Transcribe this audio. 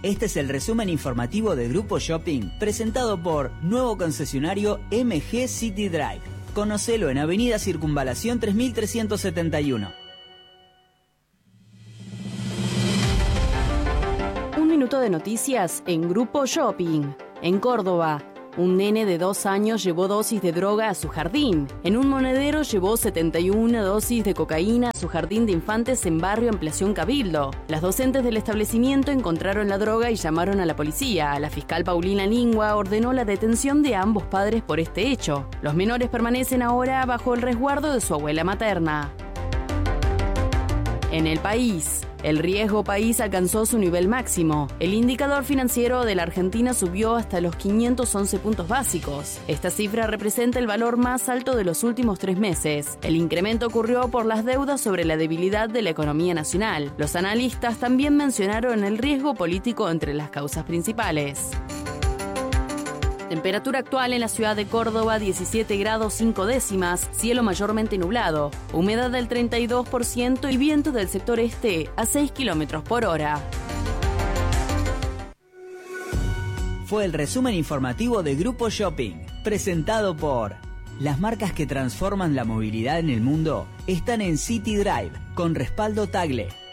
Este es el resumen informativo de Grupo Shopping, presentado por nuevo concesionario MG City Drive. Conocelo en Avenida Circunvalación 3371. Un minuto de noticias en Grupo Shopping. En Córdoba, un nene de 2 años llevó dosis de droga a su jardín. En un monedero llevó 71 dosis de cocaína a su jardín de infantes en barrio Ampliación Cabildo. Las docentes del establecimiento encontraron la droga y llamaron a la policía. La fiscal Paulina Lingua ordenó la detención de ambos padres por este hecho. Los menores permanecen ahora bajo el resguardo de su abuela materna. En el país, el riesgo país alcanzó su nivel máximo. El indicador financiero de la Argentina subió hasta los 511 puntos básicos. Esta cifra representa el valor más alto de los últimos 3 meses. El incremento ocurrió por las deudas sobre la debilidad de la economía nacional. Los analistas también mencionaron el riesgo político entre las causas principales. Temperatura actual en la ciudad de Córdoba, 17 grados 5 décimas, cielo mayormente nublado, humedad del 32% y viento del sector este a 6 kilómetros por hora. Fue el resumen informativo de Grupo Shopping, presentado por... Las marcas que transforman la movilidad en el mundo están en City Drive, con respaldo Tagle.